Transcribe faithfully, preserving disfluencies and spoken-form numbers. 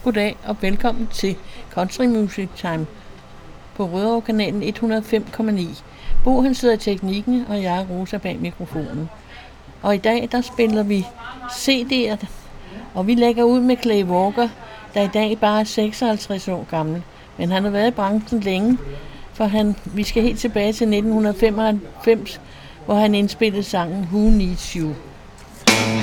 Goddag og velkommen til Country Music Time på Rødovre-kanalen et hundrede og fem komma ni. Bo han sidder i teknikken, og jeg er Rosa bag mikrofonen. Og i dag der spiller vi C D'er, og vi lægger ud med Clay Walker, der i dag bare er seksoghalvtreds år gammel. Men han har været i branchen længe, for han, vi skal helt tilbage til nitten femoghalvfems, hvor han indspillede sangen Who Needs You.